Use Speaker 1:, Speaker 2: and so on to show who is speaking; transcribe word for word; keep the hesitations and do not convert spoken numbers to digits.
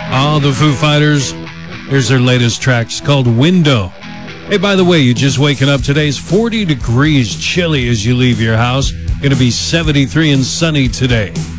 Speaker 1: Oh, the Foo Fighters. Here's their latest track. It's called Window. Hey, by the way, you just waking up. Today's forty degrees, chilly as you leave your house. Going to be seventy-three and sunny today.